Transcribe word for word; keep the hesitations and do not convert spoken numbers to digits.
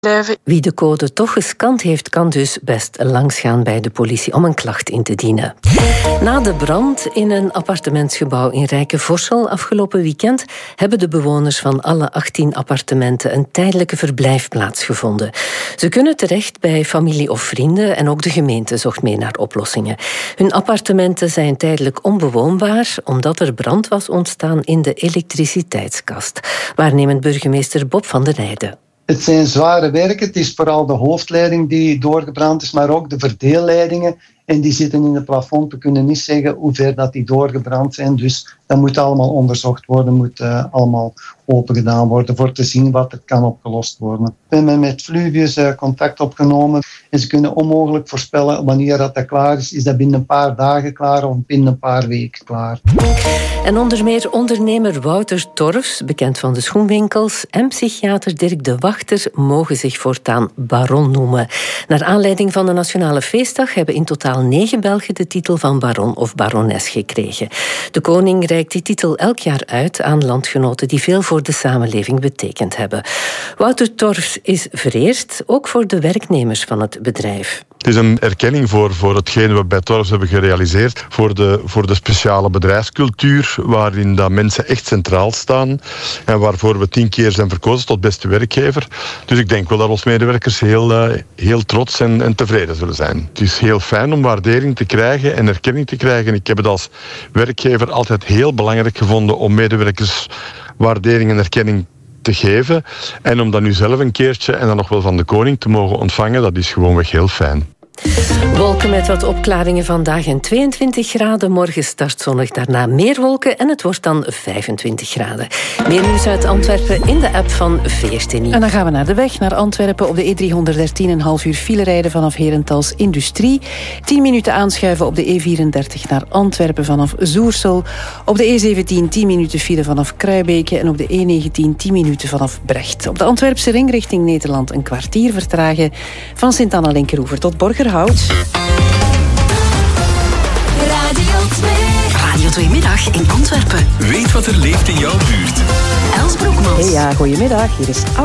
Wie de code toch gescand heeft, kan dus best langsgaan bij de politie om een klacht in te dienen. Na de brand in een appartementsgebouw in Rijkenvorsel afgelopen weekend hebben de bewoners van alle achttien appartementen een tijdelijke verblijfplaats gevonden. Ze kunnen terecht bij familie of vrienden en ook de gemeente zocht mee naar oplossingen. Hun appartementen zijn tijdelijk onbewoonbaar omdat er brand was ontstaan in de elektriciteitskast. Waarnemend burgemeester Bob van der Rijden. Het zijn zware werken. Het is vooral de hoofdleiding die doorgebrand is, maar ook de verdeelleidingen. En die zitten in het plafond. We kunnen niet zeggen hoe ver dat die doorgebrand zijn. Dus dat moet allemaal onderzocht worden, moet uh, allemaal open gedaan worden voor te zien wat er kan opgelost worden. We hebben met Fluvius uh, contact opgenomen en ze kunnen onmogelijk voorspellen wanneer dat, dat klaar is. Is dat binnen een paar dagen klaar of binnen een paar weken klaar? En onder meer ondernemer Wouter Torfs, bekend van de schoenwinkels, en psychiater Dirk de Wachter mogen zich voortaan baron noemen. Naar aanleiding van de Nationale Feestdag hebben in totaal negen Belgen de titel van baron of barones gekregen. De koning reikt die titel elk jaar uit aan landgenoten die veel voor de samenleving betekend hebben. Wouter Torfs is vereerd, ook voor de werknemers van het bedrijf. Het is een erkenning voor, voor hetgeen we bij Torfs hebben gerealiseerd, voor de, voor de speciale bedrijfscultuur, waarin dat mensen echt centraal staan en waarvoor we tien keer zijn verkozen tot beste werkgever. Dus ik denk wel dat onze medewerkers heel, uh, heel trots en, en tevreden zullen zijn. Het is heel fijn om waardering te krijgen en erkenning te krijgen. Ik heb het als werkgever altijd heel belangrijk gevonden om medewerkers waardering en erkenning te geven. En om dat nu zelf een keertje en dan nog wel van de koning te mogen ontvangen, dat is gewoonweg heel fijn. Wolken met wat opklaringen vandaag en tweeëntwintig graden. Morgen start zonnig, daarna meer wolken en het wordt dan vijfentwintig graden. Meer nieuws uit Antwerpen in de app van V R T Nieuws. En dan gaan we naar de weg, naar Antwerpen. Op de E driehonderddertien een half uur file rijden vanaf Herentals Industrie. tien minuten aanschuiven op de E vierendertig naar Antwerpen vanaf Zoersel. Op de E zeventien tien minuten file vanaf Kruibeke. En op de E negentien tien minuten vanaf Brecht. Op de Antwerpse ring richting Nederland een kwartier vertragen van Sint-Anna-Linkeroever tot Borgerhout. Radio twee. Radio twee middag in Antwerpen. Weet wat er leeft in jouw buurt. Els Broekmans. Hey, ja, goedemiddag. Hier is